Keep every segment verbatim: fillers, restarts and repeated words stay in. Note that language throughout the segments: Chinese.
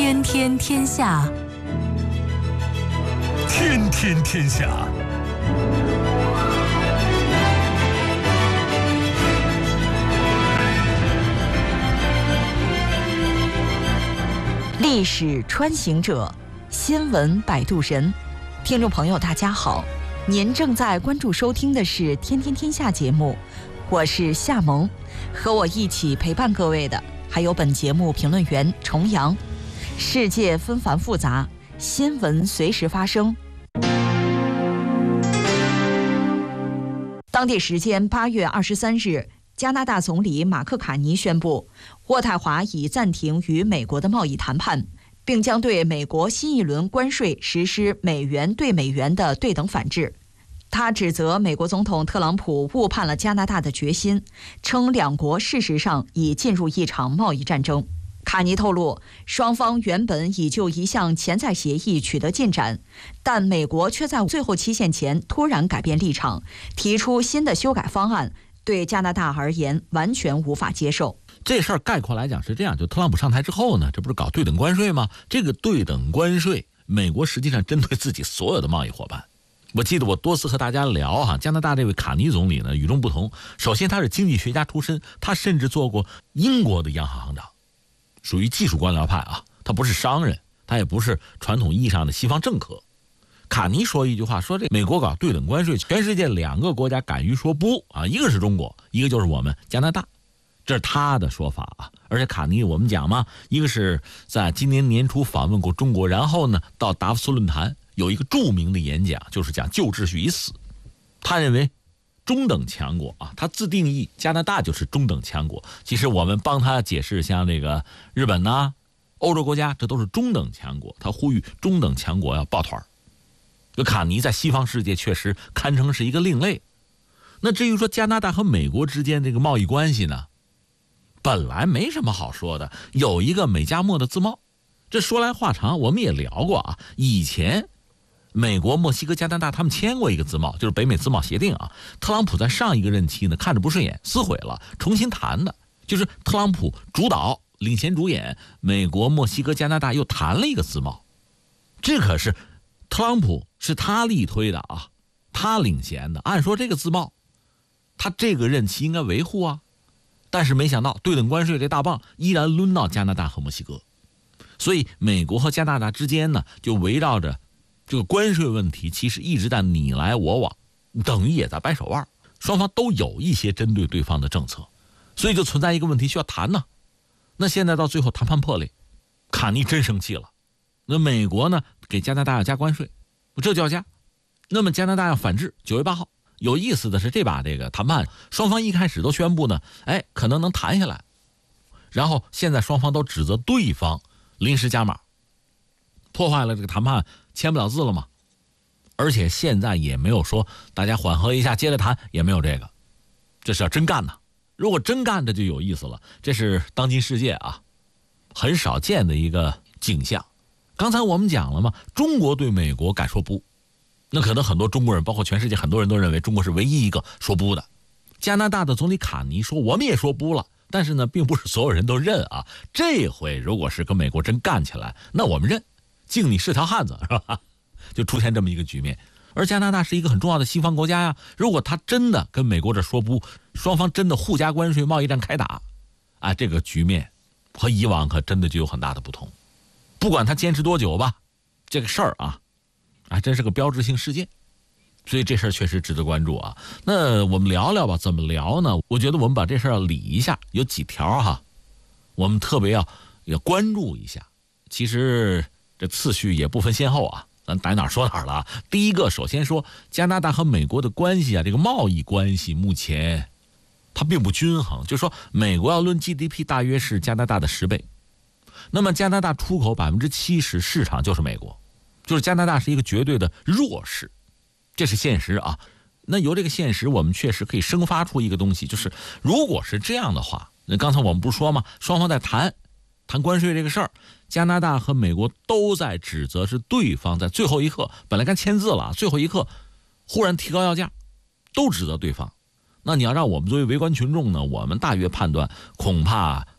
天天天下， 天天天下。 历史穿行者，新闻摆渡人。听众朋友大家好，您正在关注收听的是天天天下节目，我是夏萌，和我一起陪伴各位的还有本节目评论员重阳。世界纷繁复杂，新闻随时发生。当地时间八月二十三日，加拿大总理马克·卡尼宣布，渥太华已暂停与美国的贸易谈判，并将对美国新一轮关税实施美元对美元的对等反制。他指责美国总统特朗普误判了加拿大的决心，称两国事实上已进入一场贸易战争。卡尼透露，双方原本已就一项潜在协议取得进展，但美国却在最后期限前突然改变立场，提出新的修改方案，对加拿大而言完全无法接受。 这事儿概括来讲是这样，就特朗普上台之后呢，这不是搞对等关税吗？这个对等关税，美国实际上针对自己所有的贸易伙伴。我记得我多次和大家聊哈，加拿大这位卡尼总理呢与众不同。首先他是经济学家出身，他甚至做过英国的央行行长，属于技术官僚派啊，他不是商人，他也不是传统意义上的西方政客。卡尼说一句话，说这美国搞对等关税，全世界两个国家敢于说不啊，一个是中国，一个就是我们加拿大，这是他的说法啊。而且卡尼我们讲嘛，一个是在今年年初访问过中国，然后呢到达沃斯论坛有一个著名的演讲，就是讲旧秩序已死。他认为中等强国啊，他自定义加拿大就是中等强国。其实我们帮他解释，像这个日本呐、啊、欧洲国家，这都是中等强国。他呼吁中等强国要抱团。这卡尼在西方世界确实堪称是一个另类。那至于说加拿大和美国之间这个贸易关系呢，本来没什么好说的，有一个美加墨的自贸。这说来话长，我们也聊过啊。以前美国、墨西哥、加拿大他们签过一个自贸，就是北美自贸协定啊。特朗普在上一个任期呢看着不顺眼，撕毁了，重新谈的。就是特朗普主导、领衔主演，美国、墨西哥、加拿大又谈了一个自贸。这可是特朗普是他力推的啊，他领衔的。按说这个自贸，他这个任期应该维护啊，但是没想到对等关税这大棒依然抡到加拿大和墨西哥。所以美国和加拿大之间呢，就围绕着这个关税问题，其实一直在你来我往，等于也在掰手腕。双方都有一些针对对方的政策，所以就存在一个问题需要谈呢。那现在到最后谈判破裂，卡尼真生气了。那美国呢给加拿大要加关税，这就要加。那么加拿大要反制。九月八号，有意思的是，这把这个谈判双方一开始都宣布呢，哎，可能能谈下来。然后现在双方都指责对方临时加码，破坏了这个谈判，签不了字了嘛。而且现在也没有说大家缓和一下接着谈，也没有这个。这是要真干呐！如果真干，这就有意思了。这是当今世界啊很少见的一个景象。刚才我们讲了嘛，中国对美国敢说不，那可能很多中国人，包括全世界很多人都认为中国是唯一一个说不的。加拿大的总理卡尼说我们也说不了，但是呢并不是所有人都认啊。这回如果是跟美国真干起来，那我们认，敬你是条汉子，是吧？就出现这么一个局面。而加拿大是一个很重要的西方国家呀，如果他真的跟美国这说不，双方真的互加关税，贸易战开打啊，这个局面和以往可真的就有很大的不同。不管他坚持多久吧，这个事儿啊啊真是个标志性事件。所以这事儿确实值得关注啊。那我们聊聊吧，怎么聊呢？我觉得我们把这事儿要理一下，有几条哈，我们特别要要关注一下。其实这次序也不分先后啊，咱逮哪儿说哪儿了啊。第一个，首先说加拿大和美国的关系啊，这个贸易关系目前它并不均衡，就是说美国要论 G D P 大约是加拿大的十倍，那么加拿大出口百分之七十市场就是美国，就是加拿大是一个绝对的弱势。这是现实啊。那由这个现实，我们确实可以生发出一个东西，就是如果是这样的话，那刚才我们不是说吗？双方在谈谈关税这个事儿，加拿大和美国都在指责是对方在最后一刻，本来该签字了，最后一刻忽然提高要价，都指责对方。那你要让我们作为围观群众呢，我们大约判断，恐怕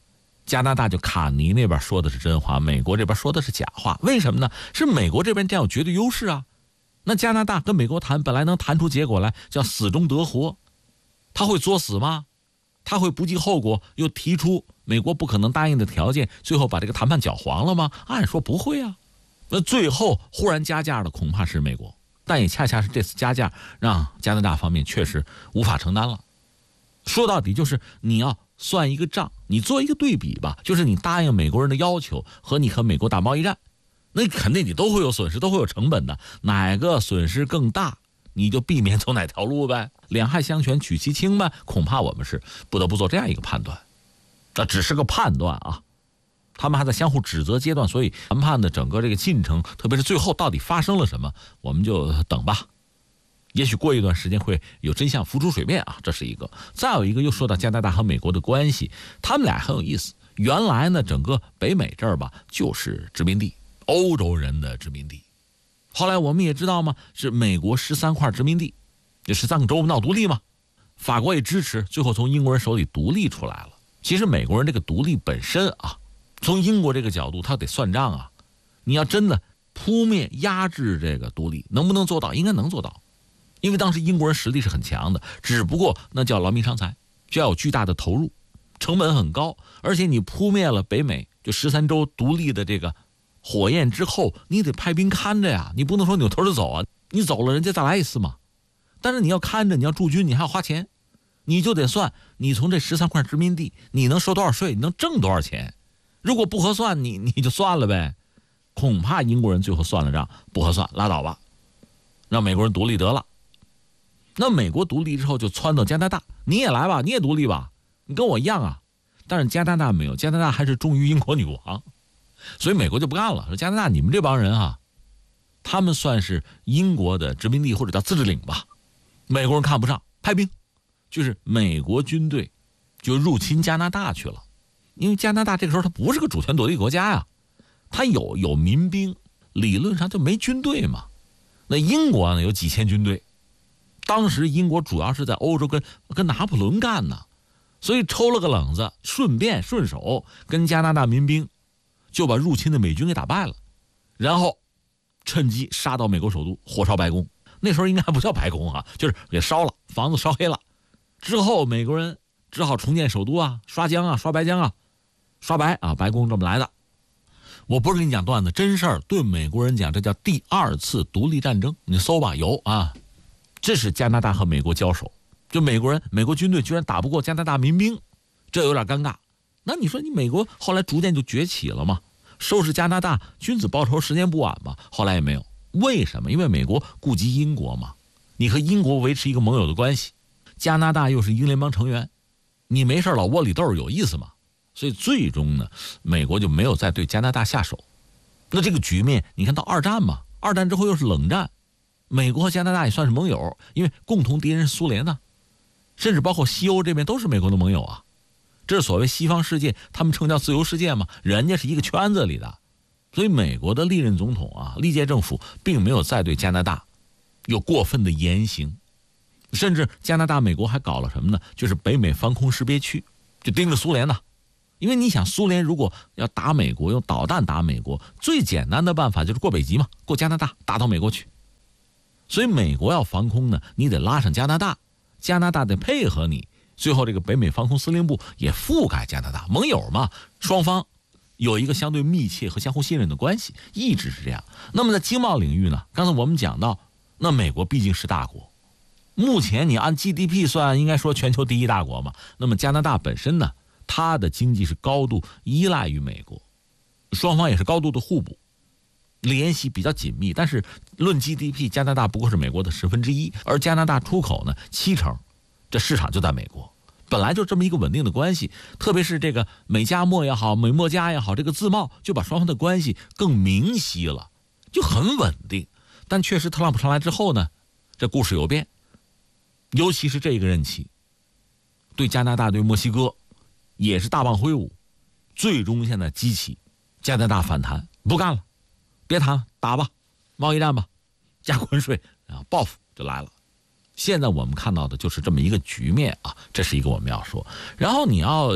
加拿大就卡尼那边说的是真话，美国这边说的是假话。为什么呢？是美国这边占有绝对优势啊。那加拿大跟美国谈，本来能谈出结果来，叫死中得活，他会作死吗？他会不计后果又提出美国不可能答应的条件，最后把这个谈判搅黄了吗？按说不会啊。那最后忽然加价的恐怕是美国，但也恰恰是这次加价让加拿大方面确实无法承担了。说到底就是你要算一个账，你做一个对比吧，就是你答应美国人的要求和你和美国打贸易战，那肯定你都会有损失，都会有成本的，哪个损失更大，你就避免走哪条路呗。两害相权取其轻呗，恐怕我们是不得不做这样一个判断。这只是个判断啊，他们还在相互指责阶段，所以谈判的整个这个进程，特别是最后到底发生了什么，我们就等吧。也许过一段时间会有真相浮出水面啊，这是一个。再有一个，又说到加拿大和美国的关系，他们俩很有意思。原来呢，整个北美这儿吧，就是殖民地，欧洲人的殖民地。后来我们也知道嘛，是美国十三块殖民地，这十三个州闹独立嘛，法国也支持，最后从英国人手里独立出来了。其实美国人这个独立本身啊，从英国这个角度，他得算账啊。你要真的扑灭压制这个独立，能不能做到？应该能做到。因为当时英国人实力是很强的，只不过那叫劳民伤财，就要有巨大的投入，成本很高，而且你扑灭了北美就十三州独立的这个火焰之后，你得派兵看着呀，你不能说扭头就走啊，你走了人家再来一次嘛。但是你要看着，你要驻军，你还要花钱，你就得算你从这十三块殖民地你能收多少税，你能挣多少钱。如果不合算，你你就算了呗。恐怕英国人最后算了账，不合算，拉倒吧，让美国人独立得了。那美国独立之后就撺到加拿大，你也来吧，你也独立吧，你跟我一样啊。但是加拿大没有，加拿大还是忠于英国女王，所以美国就不干了，说加拿大你们这帮人啊，他们算是英国的殖民地或者叫自治领吧，美国人看不上，派兵，就是美国军队就入侵加拿大去了。因为加拿大这个时候它不是个主权独立国家呀，它有有民兵，理论上就没军队嘛。那英国呢有几千军队，当时英国主要是在欧洲跟跟拿破仑干呢，所以抽了个冷子，顺便顺手跟加拿大民兵就把入侵的美军给打败了，然后趁机杀到美国首都，火烧白宫。那时候应该还不叫白宫啊，就是给烧了，房子烧黑了。之后美国人只好重建首都啊，刷浆啊，刷白浆啊，刷白啊，白宫这么来的。我不是跟你讲段子，真事儿。对美国人讲，这叫第二次独立战争，你搜吧，有啊。这是加拿大和美国交手，就美国人美国军队居然打不过加拿大民兵，这有点尴尬。那你说你美国后来逐渐就崛起了嘛，收拾加拿大，君子报仇时间不晚嘛。后来也没有，为什么？因为美国顾及英国嘛，你和英国维持一个盟友的关系，加拿大又是英联邦成员，你没事老窝里斗有意思嘛。所以最终呢，美国就没有再对加拿大下手。那这个局面你看到二战嘛，二战之后又是冷战，美国和加拿大也算是盟友，因为共同敌人是苏联呢，甚至包括西欧这边都是美国的盟友啊。这是所谓西方世界，他们称叫自由世界嘛，人家是一个圈子里的。所以美国的历任总统啊，历届政府并没有再对加拿大有过分的言行，甚至加拿大美国还搞了什么呢？就是北美防空识别区，就盯着苏联呢。因为你想，苏联如果要打美国，用导弹打美国，最简单的办法就是过北极嘛，过加拿大打到美国去。所以美国要防空呢，你得拉上加拿大，加拿大得配合你，最后这个北美防空司令部也覆盖加拿大，盟友嘛，双方有一个相对密切和相互信任的关系，一直是这样。那么在经贸领域呢，刚才我们讲到，那美国毕竟是大国，目前你按 G D P 算，应该说全球第一大国嘛。那么加拿大本身呢，它的经济是高度依赖于美国，双方也是高度的互补，联系比较紧密。但是论 G D P， 加拿大不过是美国的十分之一，而加拿大出口呢七成，这市场就在美国，本来就这么一个稳定的关系。特别是这个美加墨也好，美墨加也好，这个自贸就把双方的关系更明晰了，就很稳定。但确实特朗普上来之后呢，这故事有变，尤其是这个任期，对加拿大对墨西哥也是大棒挥舞，最终现在激起加拿大反弹，不干了，别谈了，打吧，贸易战吧，加关税啊，报复就来了。现在我们看到的就是这么一个局面啊，这是一个我们要说。然后你要要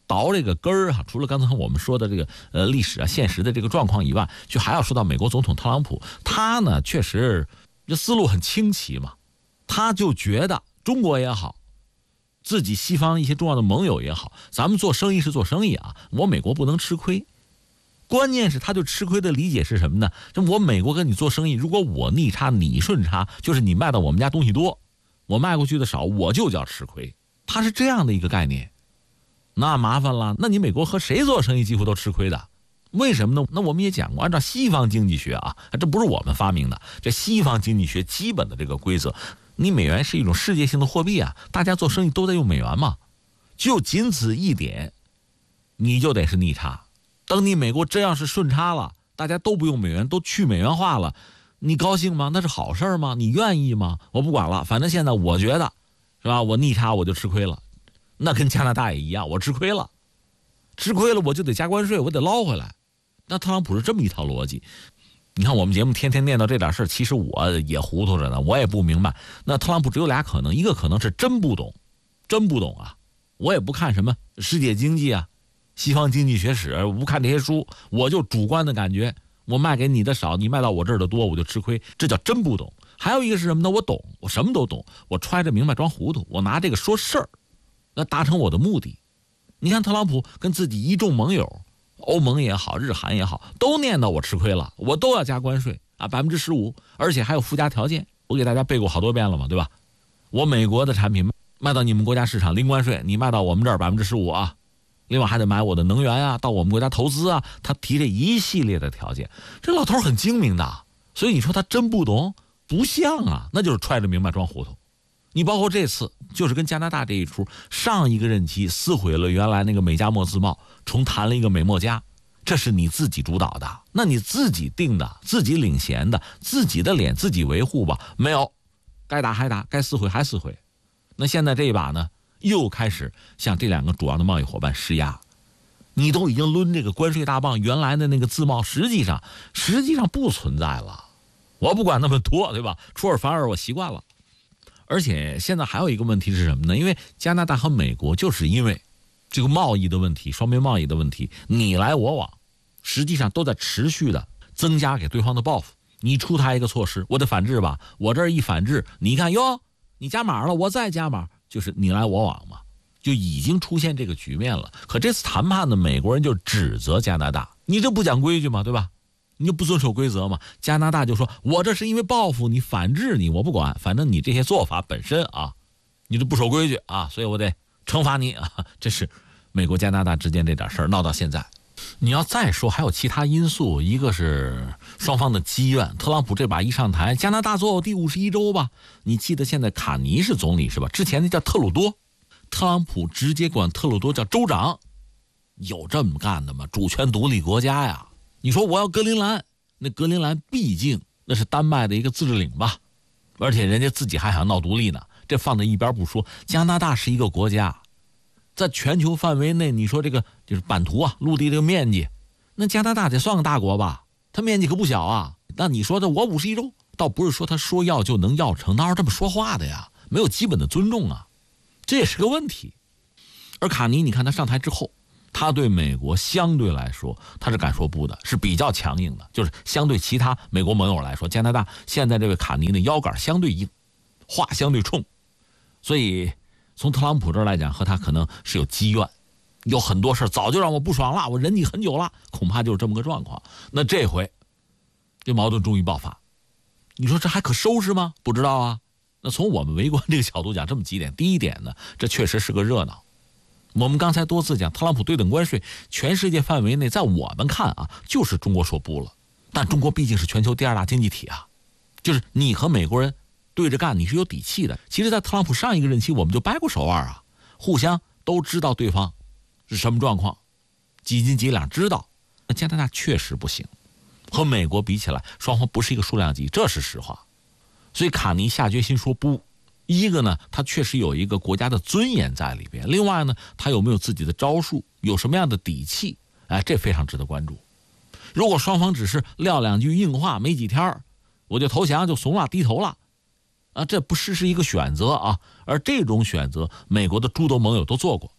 倒这个根儿啊，除了刚才我们说的这个呃历史啊、现实的这个状况以外，就还要说到美国总统特朗普，他呢确实这思路很清奇嘛，他就觉得中国也好，自己西方一些重要的盟友也好，咱们做生意是做生意啊，我美国不能吃亏。关键是他对吃亏的理解是什么呢？就我美国跟你做生意，如果我逆差你顺差，就是你卖到我们家东西多，我卖过去的少，我就叫吃亏。他是这样的一个概念。那麻烦了，那你美国和谁做生意几乎都吃亏的，为什么呢？那我们也讲过，按照西方经济学啊，这不是我们发明的，这西方经济学基本的这个规则，你美元是一种世界性的货币啊，大家做生意都在用美元嘛，就仅此一点，你就得是逆差。等你美国真要是顺差了，大家都不用美元，都去美元化了，你高兴吗？那是好事吗？你愿意吗？我不管了，反正现在我觉得，是吧？我逆差我就吃亏了，那跟加拿大也一样，我吃亏了，吃亏了我就得加关税，我得捞回来。那特朗普是这么一套逻辑。你看我们节目天天念叨这点事儿，其实我也糊涂着呢，我也不明白。那特朗普只有俩可能，一个可能是真不懂，真不懂啊，我也不看什么世界经济啊。西方经济学史，我不看这些书，我就主观的感觉，我卖给你的少，你卖到我这儿的多，我就吃亏，这叫真不懂。还有一个是什么呢？我懂，我什么都懂，我揣着明白装糊涂，我拿这个说事儿，那达成我的目的。你看特朗普跟自己一众盟友，欧盟也好，日韩也好，都念叨我吃亏了，我都要加关税啊，百分之十五，而且还有附加条件，我给大家背过好多遍了嘛，对吧？我美国的产品卖到你们国家市场零关税，你卖到我们这儿百分之十五啊。另外还得买我的能源啊，到我们国家投资啊，他提这一系列的条件，这老头很精明的，所以你说他真不懂，不像啊，那就是揣着明白装糊涂。你包括这次就是跟加拿大这一出，上一个任期撕毁了原来那个美加墨自贸，重谈了一个美墨加，这是你自己主导的，那你自己定的，自己领衔的，自己的脸自己维护吧，没有，该打还打，该撕毁还撕毁。那现在这一把呢？又开始向这两个主要的贸易伙伴施压，你都已经抡这个关税大棒，原来的那个自贸实际上实际上不存在了。我不管那么多，对吧？出尔反尔，我习惯了。而且现在还有一个问题是什么呢？因为加拿大和美国就是因为这个贸易的问题，双边贸易的问题，你来我往，实际上都在持续的增加给对方的报复。你出台一个措施，我得反制吧，我这儿一反制，你一看哟，你加码了，我再加码。就是你来我往嘛，就已经出现这个局面了。可这次谈判呢，美国人就指责加拿大，你这不讲规矩嘛，对吧？你就不遵守规则嘛。加拿大就说，我这是因为报复你，反制你，我不管，反正你这些做法本身啊，你这不守规矩啊，所以我得惩罚你啊。这是美国加拿大之间这点事儿闹到现在。你要再说还有其他因素，一个是双方的积怨，特朗普这把一上台，加拿大做我第五十一州吧，你记得现在卡尼是总理是吧？之前那叫特鲁多，特朗普直接管特鲁多叫州长，有这么干的吗？主权独立国家呀，你说我要格陵兰，那格陵兰毕竟那是丹麦的一个自治领吧，而且人家自己还想闹独立呢，这放在一边不说，加拿大是一个国家，在全球范围内，你说这个就是版图啊，陆地这个面积，那加拿大得算个大国吧？它面积可不小啊。那你说的我五十一州，倒不是说他说要就能要成，哪有这么说话的呀？没有基本的尊重啊，这也是个问题。而卡尼，你看他上台之后，他对美国相对来说他是敢说不的，是比较强硬的，就是相对其他美国盟友来说，加拿大现在这位卡尼的腰杆相对硬，话相对冲，所以从特朗普这儿来讲，和他可能是有积怨，有很多事早就让我不爽了，我忍你很久了，恐怕就是这么个状况。那这回这矛盾终于爆发，你说这还可收拾吗？不知道啊。那从我们围观这个角度讲，这么几点。第一点呢，这确实是个热闹。我们刚才多次讲，特朗普对等关税，全世界范围内，在我们看啊，就是中国说不了。但中国毕竟是全球第二大经济体啊，就是你和美国人对着干，你是有底气的。其实在特朗普上一个任期，我们就掰过手腕啊，互相都知道对方是什么状况，几斤几两知道。那加拿大确实不行，和美国比起来，双方不是一个数量级，这是实话。所以卡尼下决心说不，一个呢，他确实有一个国家的尊严在里边，另外呢，他有没有自己的招数，有什么样的底气，哎，这非常值得关注。如果双方只是撂两句硬话，没几天我就投降，就怂了，低头了啊，这不是是一个选择啊。而这种选择，美国的诸多盟友都做过，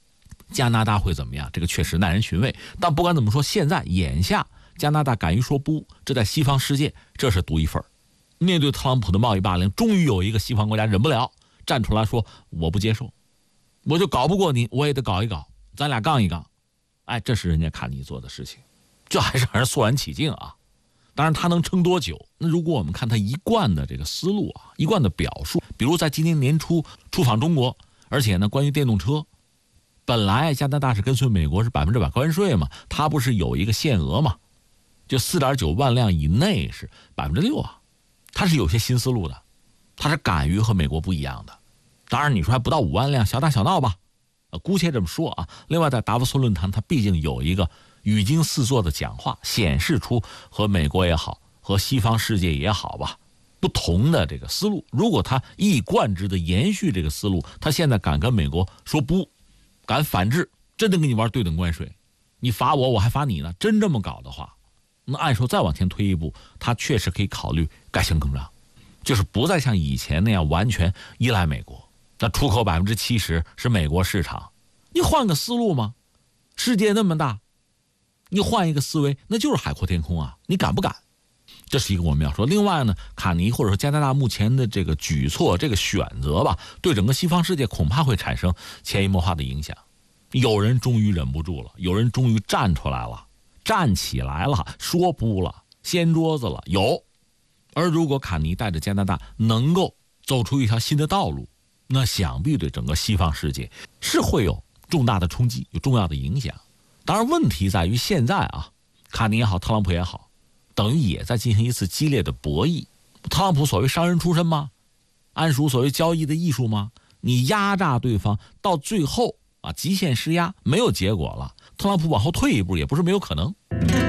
加拿大会怎么样？这个确实耐人寻味。但不管怎么说，现在眼下加拿大敢于说不，这在西方世界这是独一份。面对特朗普的贸易霸凌，终于有一个西方国家忍不了，站出来说我不接受，我就搞不过你，我也得搞一搞，咱俩杠一杠。哎，这是人家卡尼做的事情，这还是让人肃然起敬啊。当然他能撑多久，那如果我们看他一贯的这个思路啊，一贯的表述，比如在今年年初出访中国，而且呢关于电动车，本来加拿大是跟随美国是百分之百关税嘛，他不是有一个限额嘛，就 四点九万辆以内是百分之六啊，他是有些新思路的，他是敢于和美国不一样的。当然你说还不到五万辆，小打小闹吧，呃，姑且这么说啊。另外在达沃斯论坛，他毕竟有一个语惊四座的讲话，显示出和美国也好，和西方世界也好吧，不同的这个思路。如果他一以贯之的延续这个思路，他现在敢跟美国说不，敢反制，真的跟你玩对等关税，你罚我我还罚你呢，真这么搞的话，那按说再往前推一步，他确实可以考虑改弦更张，就是不再像以前那样完全依赖美国，那出口百分之七十是美国市场，你换个思路吗？世界那么大，你换一个思维，那就是海阔天空啊！你敢不敢？这是一个我们要说。另外呢，卡尼或者说加拿大目前的这个举措、这个选择吧，对整个西方世界恐怕会产生潜移默化的影响。有人终于忍不住了，有人终于站出来了，站起来了，说不了，掀桌子了，有。而如果卡尼带着加拿大能够走出一条新的道路，那想必对整个西方世界是会有重大的冲击，有重要的影响。当然问题在于现在啊，卡尼也好，特朗普也好，等于也在进行一次激烈的博弈。特朗普所谓商人出身吗？按属所谓交易的艺术吗？你压榨对方到最后啊，极限施压没有结果了，特朗普往后退一步也不是没有可能。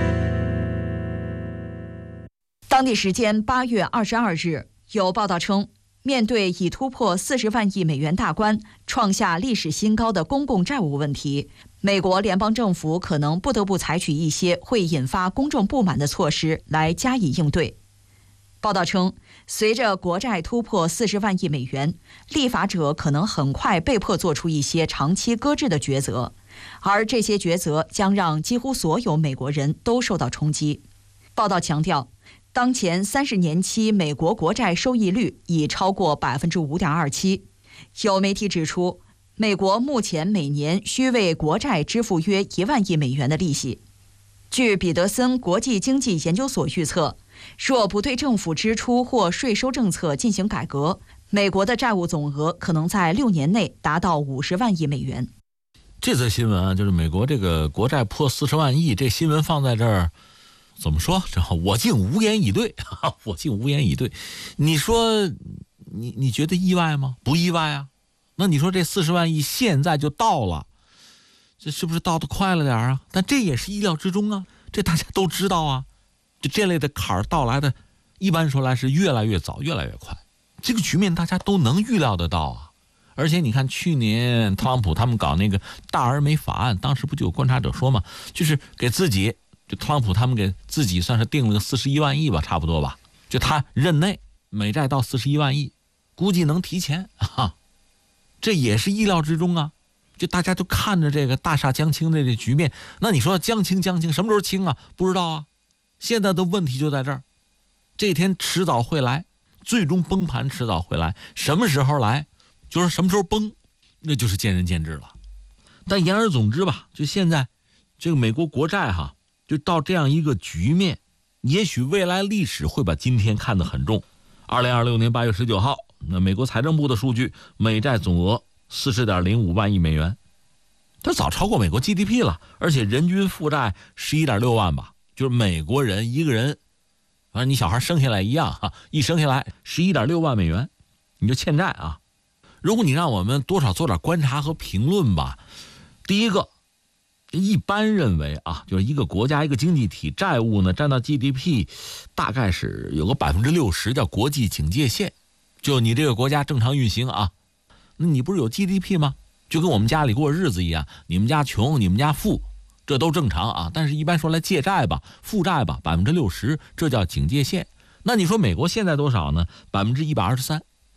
当地时间八月二十二日，有报道称，面对已突破四十万亿美元大关、创下历史新高的公共债务问题，美国联邦政府可能不得不采取一些会引发公众不满的措施来加以应对。报道称，随着国债突破四十万亿美元，立法者可能很快被迫做出一些长期搁置的抉择，而这些抉择将让几乎所有美国人都受到冲击。报道强调，当前三十年期美国国债收益率已超过 百分之五点二七。 有媒体指出，美国目前每年需为国债支付约一万亿美元的利息。据彼得森国际经济研究所预测，若不对政府支出或税收政策进行改革，美国的债务总额可能在六年内达到五十万亿美元。 这则新闻啊，就是美国这个国债破四十万亿，这新闻放在这儿，怎么说？我竟无言以对，我竟无言以对。你说，你你觉得意外吗？不意外啊。那你说这四十万亿现在就到了，这是不是到得快了点啊？但这也是意料之中啊，这大家都知道啊。就这类的坎儿到来的，一般说来是越来越早，越来越快。这个局面大家都能预料得到啊。而且你看，去年特朗普他们搞那个大而美法案，当时不就有观察者说嘛，就是给自己。就特朗普他们给自己算是定了个四十一万亿吧，差不多吧。就他任内美债到四十一万亿，估计能提前啊，这也是意料之中啊。就大家都看着这个大厦将倾的这局面，那你说将倾将倾什么时候倾啊？不知道啊。现在的问题就在这儿，这天迟早会来，最终崩盘迟早会来，什么时候来，就是什么时候崩，那就是见仁见智了。但言而总之吧，就现在这个美国国债哈。就到这样一个局面，也许未来历史会把今天看得很重。二零二六年八月十九号，那美国财政部的数据，美债总额四十点零五万亿美元，它早超过美国 G D P 了，而且人均负债十一点六万吧，就是美国人一个人，反正你小孩生下来一样哈，一生下来十一点六万美元，你就欠债啊。如果你让我们多少做点观察和评论吧，第一个。一般认为啊，就是一个国家一个经济体债务呢占到 G D P 大概是有个百分之六十，叫国际警戒线。就你这个国家正常运行啊，那你不是有 G D P 吗？就跟我们家里过日子一样，你们家穷，你们家富，这都正常啊。但是一般说来借债吧，负债吧，百分之六十，这叫警戒线。那你说美国现在多少呢？百分之一百二十三。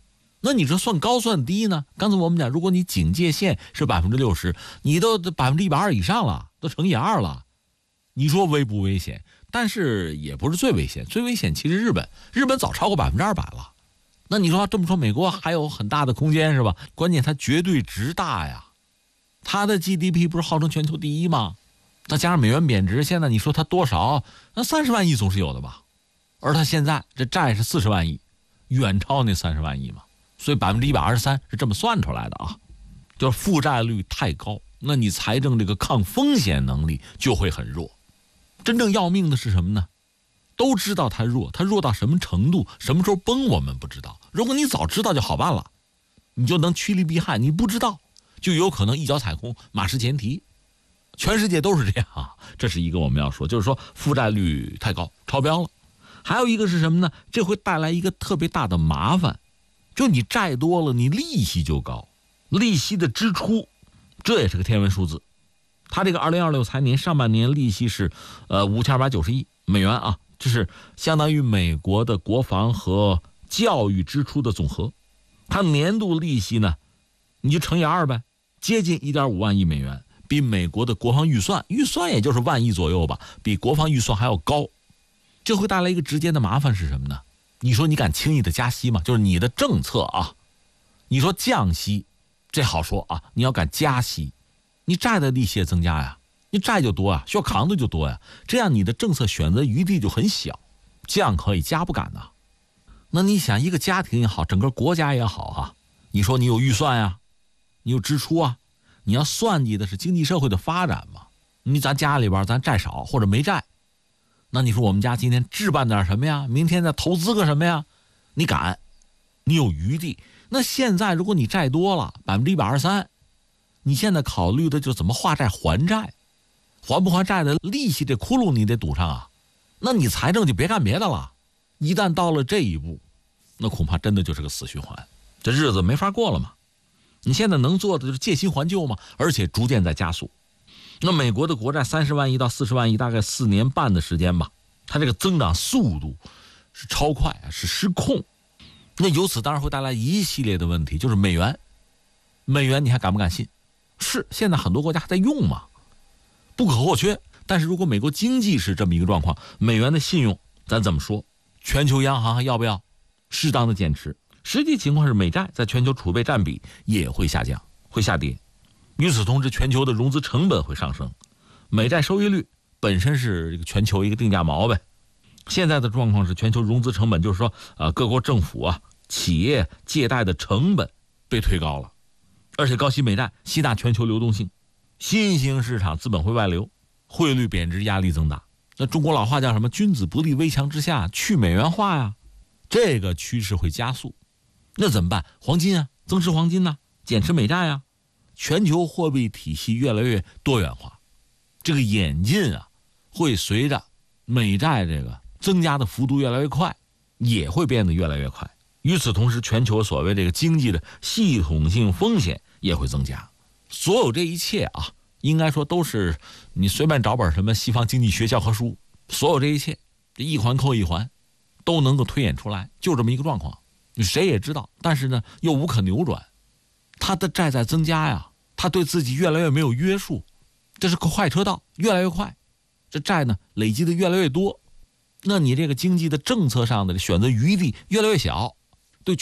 那你这算高算低呢？刚才我们讲，如果你警戒线是百分之六十，你都百分之一百二以上了，都乘以二了，你说危不危险？但是也不是最危险，最危险其实日本，日本早超过百分之二百了。那你说这么说，美国还有很大的空间是吧？关键它绝对值大呀，它的 G D P 不是号称全球第一吗？那加上美元贬值，现在你说它多少？那三十万亿总是有的吧？而它现在这债是四十万亿，远超那三十万亿嘛。所以百分之一百二十三是这么算出来的啊，就是负债率太高，那你财政这个抗风险能力就会很弱。真正要命的是什么呢？都知道它弱，它弱到什么程度，什么时候崩我们不知道。如果你早知道就好办了，你就能趋利避害。你不知道，就有可能一脚踩空，马失前蹄。全世界都是这样啊，这是一个我们要说，就是说负债率太高，超标了。还有一个是什么呢？这会带来一个特别大的麻烦。就你债多了，你利息就高，利息的支出，这也是个天文数字。它这个二零二六财年上半年利息是呃五千二百九十亿美元啊，这是相当于美国的国防和教育支出的总和。它年度利息呢，你就乘以二呗，接近一点五万亿美元，比美国的国防预算预算也就是万亿左右吧，比国防预算还要高。这会带来一个直接的麻烦是什么呢？你说你敢轻易的加息吗？就是你的政策啊，你说降息，这好说啊，你要敢加息，你债的利息也增加呀，你债就多呀，需要扛的就多呀，这样你的政策选择余地就很小，降可以加不敢呐。那你想一个家庭也好，整个国家也好啊，你说你有预算呀，你有支出啊，你要算计的是经济社会的发展嘛。你咱家里边咱债少或者没债，那你说我们家今天置办点什么呀？明天再投资个什么呀？你敢，你有余地。那现在如果你债多了百分之一百二十三，你现在考虑的就怎么化债还债，还不还债的利息这窟窿你得堵上啊。那你财政就别干别的了。一旦到了这一步，那恐怕真的就是个死循环，这日子没法过了嘛。你现在能做的就是借新还旧嘛，而且逐渐在加速。那美国的国债三十万亿到四十万亿，大概四年半的时间吧，它这个增长速度是超快啊，是失控。那由此当然会带来一系列的问题，就是美元，美元你还敢不敢信？是现在很多国家还在用嘛，不可或缺。但是如果美国经济是这么一个状况，美元的信用咱怎么说？全球央行还要不要适当的减持？实际情况是美债在全球储备占比也会下降，会下跌。与此同时，全球的融资成本会上升，美债收益率本身是这个全球一个定价锚呗。现在的状况是全球融资成本，就是说呃各国政府啊企业借贷的成本被推高了，而且高息美债吸纳全球流动性，新兴市场资本会外流，汇率贬值压力增大。那中国老话叫什么？君子不立危墙之下，去美元化呀，这个趋势会加速。那怎么办？黄金啊，增持黄金呢、啊，减持美债啊，全球货币体系越来越多元化，这个演进啊，会随着美债这个增加的幅度越来越快，也会变得越来越快。与此同时，全球所谓这个经济的系统性风险也会增加。所有这一切啊，应该说都是你随便找本什么西方经济学教科书，所有这一切一环扣一环都能够推演出来，就这么一个状况。谁也知道，但是呢又无可扭转，他的债在增加呀，他对自己越来越没有约束，这是个快车道，越来越快，这债呢累积的越来越多，那你这个经济的政策上的选择余地越来越小，